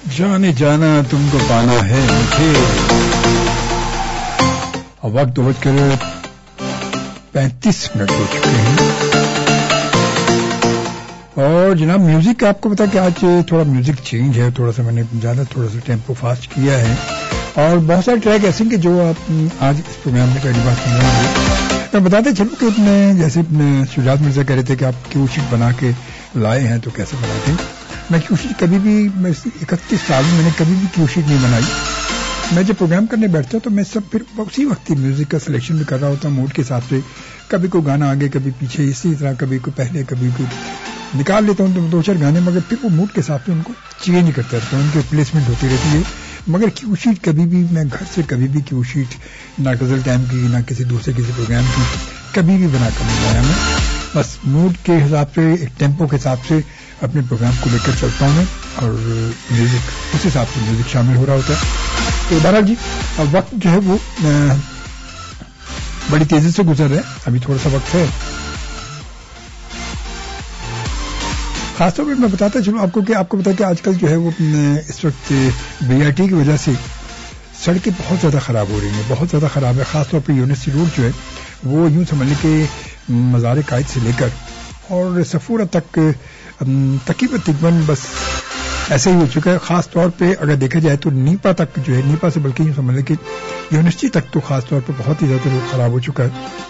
جانے جانا تم کو پانا ہے مجھے. اب وقت 2:35 ہو چکے ہیں. اور جناب میوزک آپ کو پتا کہ آج تھوڑا میوزک چینج ہے, تھوڑا سا میں نے تھوڑا سا ٹیمپو فاسٹ کیا ہے, اور بہت سارے ٹریک ایسے کہ جو آپ آج اس پروگرام میں پہلی بار سن رہے ہیں. میں بتاتے چلوں کہ اپنے جیسے شجاعت مرزا کہہ رہے تھے کہ آپ کیو شیٹ بنا کے لائے ہیں تو کیسے بناتے ہیں. میں کیو شیٹ کبھی بھی 31 سال میں نے کبھی بھی کیو شیٹ نہیں بنائی. میں جب پروگرام کرنے بیٹھتا ہوں تو میں سب پھر اسی وقت ہی میوزک کا سلیکشن بھی کر رہا ہوتا ہوں موڈ کے حساب سے. کبھی کوئی گانا آگے کبھی پیچھے, اسی طرح کبھی کوئی پہلے کبھی کوئی نکال لیتا ہوں 2-4 گانے, مگر پھر وہ موڈ کے حساب سے ان کو چینج کرتا رہتا ہوں, ان کی ریپلیسمنٹ ہوتی رہتی ہے. مگر کیو شیٹ کبھی بھی میں گھر سے کبھی بھی کیو شیٹ نہ غزل ٹائم کی نہ کسی دوسرے کسی پروگرام کی کبھی بھی بنا کر نہیں لایا. میں بس موڈ کے حساب سے ایک ٹیمپو کے حساب سے اپنے پروگرام کو لے کر چلتا ہوں میں, اور میوزک اس حساب سے میوزک شامل ہو رہا ہوتا ہے. تو بہرحال جی اب وقت جو ہے وہ بڑی تیزی سے گزر رہا ہے, ابھی تھوڑا سا وقت ہے. خاص طور پہ میں بتاتا چلوں آپ کو کہ آپ کو پتا کہ آج کل جو ہے وہ اس وقت BRT کی وجہ سے سڑکیں بہت زیادہ خراب ہو رہی ہیں, بہت زیادہ خراب ہے. خاص طور پہ یونیورسٹی روڈ جو ہے وہ یوں سمجھنے کہ مزار قائد سے لے کر اور صفورہ تک تقریباً بس ایسے ہی ہو چکا ہے. خاص طور پہ اگر دیکھا جائے تو نیپا تک جو ہے, نیپا سے بلکہ یوں سمجھ لیں کہ یونیورسٹی تک تو خاص طور پہ بہت ہی زیادہ خراب ہو چکا ہے.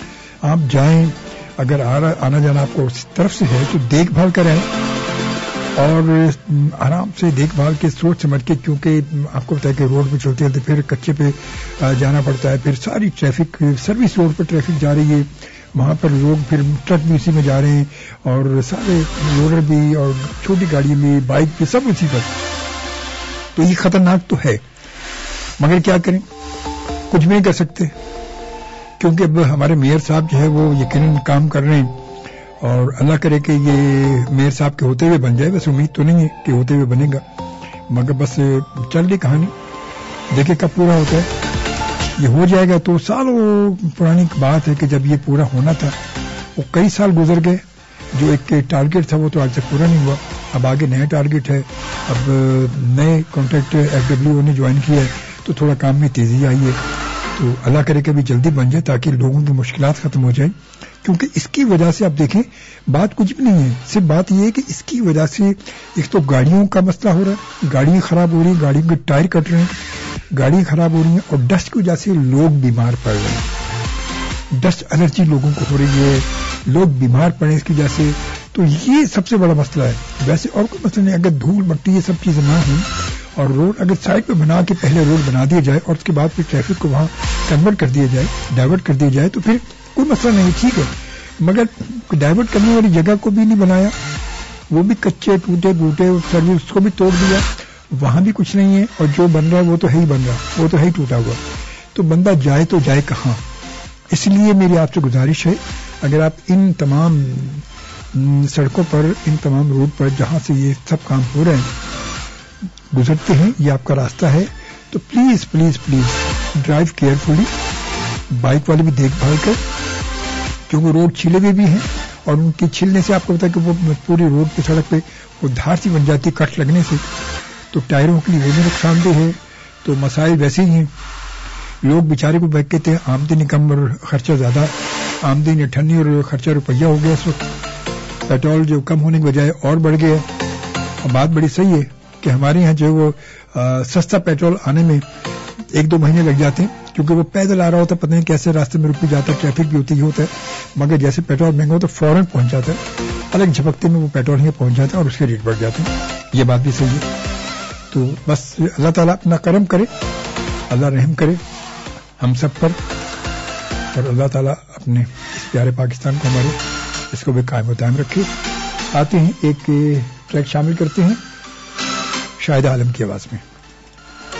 آپ جائیں اگر آنا جانا آپ کو اس طرف سے ہے تو دیکھ بھال کریں اور آرام سے دیکھ بھال کے سوچ سمجھ کے, کیونکہ آپ کو بتایا کہ روڈ پہ چلتے ہیں تو پھر کچے پہ جانا پڑتا ہے, پھر ساری ٹریفک سروس روڈ پر ٹریفک جا رہی ہے, وہاں پر لوگ پھر ٹرک بھی اسی میں جا رہے ہیں اور سارے لوڈر بھی اور چھوٹی گاڑی بھی بائک بھی سب اسی پر. تو یہ خطرناک تو ہے, مگر کیا کریں, کچھ بھی نہیں کر سکتے, کیونکہ اب ہمارے میئر صاحب جو ہے وہ یقیناً کام کر رہے ہیں, اور اللہ کرے کہ یہ میئر صاحب کے ہوتے ہوئے بن جائے. بس امید تو نہیں ہے کہ ہوتے ہوئے بنے گا, مگر بس چل رہی کہانی, دیکھیں کب پورا ہوتا ہے. یہ ہو جائے گا تو سالوں پرانی بات ہے کہ جب یہ پورا ہونا تھا وہ کئی سال گزر گئے. جو ایک ٹارگیٹ تھا وہ تو آج تک پورا نہیں ہوا, اب آگے نیا ٹارگیٹ ہے. اب نئے کانٹریکٹ FWO نے جوائن کیا ہے تو تھوڑا کام میں تیزی آئی ہے. تو اللہ کرے کہ بھی جلدی بن جائے تاکہ لوگوں کی مشکلات ختم ہو جائیں, کیونکہ اس کی وجہ سے آپ دیکھیں بات کچھ بھی نہیں ہے, صرف بات یہ ہے کہ اس کی وجہ سے ایک تو گاڑیوں کا مسئلہ ہو رہا ہے, گاڑیاں خراب ہو رہی ہیں, گاڑیوں کے ٹائر کٹ رہے ہیں, گاڑیاں خراب ہو رہی ہیں, اور ڈسٹ کی وجہ سے لوگ بیمار پڑ رہے ہیں. ڈسٹ الرجی لوگوں کو ہو رہی ہے, لوگ بیمار پڑے اس کی وجہ سے. تو یہ سب سے بڑا مسئلہ ہے. ویسے اور کوئی مسئلہ نہیں, اگر دھول مٹی یہ سب چیزیں نہ ہوں اور روڈ اگر سائڈ پہ بنا کے پہلے روڈ بنا دیا جائے اور اس کے بعد پھر ٹریفک کو وہاں کنورٹ کر دیا جائے, ڈائیورٹ کر دیا جائے, تو پھر کوئی مسئلہ نہیں, ٹھیک ہے. مگر ڈائیورٹ کرنے والی جگہ کو بھی نہیں بنایا, وہ بھی کچے ٹوٹے بوٹے سروس کو بھی توڑ دیا, وہاں بھی کچھ نہیں ہے, اور جو بن رہا ہے وہ تو ہے ہی بن رہا, وہ تو ہے ہی ٹوٹا ہوا. تو بندہ جائے تو جائے کہاں. اس لیے میری آپ سے گزارش ہے, اگر آپ ان تمام سڑکوں پر, ان تمام روڈ پر جہاں سے یہ سب کام ہو رہے ہیں گزرتے ہیں, یہ آپ کا راستہ ہے, تو please please please drive carefully, bike والے بھی دیکھ بھال کر, کیونکہ روڈ چھلے ہوئے بھی ہیں, اور ان کے چھلنے سے آپ کو پتا ہے کہ وہ پوری روڈ پہ سڑک پہ وہ دھار سی بن جاتی ہے کٹ لگنے سے, تو ٹائروں کے لیے وہ بھی نقصان دہ ہے. تو مسائل ویسے ہی ہیں, لوگ بیچارے کو بیٹھ کہتے ہیں آمدنی کم اور خرچہ زیادہ, آمدنی 98 اور خرچہ روپیہ ہو گیا اس وقت. پیٹرول جو کم ہونے کی بجائے اور بڑھ گیا. اور بات بڑی صحیح ہے کہ ہمارے یہاں جو وہ سستا پیٹرول آنے میں 1-2 مہینے لگ جاتے ہیں, کیونکہ وہ پیدل آ رہا ہوتا ہے, پتہ نہیں کیسے راستے میں رک جاتا ہے, ٹریفک بھی ہوتی ہی ہوتا ہے. مگر جیسے پیٹرول مہنگا ہوتا ہے فوراً پہنچ جاتا ہے, الگ جھپکتے میں وہ پیٹرول یہاں پہنچ جاتا ہے اور اس کے ریٹ بڑھ جاتے ہیں. یہ بات بھی صحیح ہے. تو بس اللہ تعالیٰ اپنا کرم کرے, اللہ رحم کرے ہم سب پر, اور اللہ تعالیٰ اپنے اس پیارے پاکستان کو ہمارے اس کو بھی قائم و دائم رکھے. آتے ہیں ایک ٹریک شامل کرتے ہیں شاہد عالم کی آواز میں.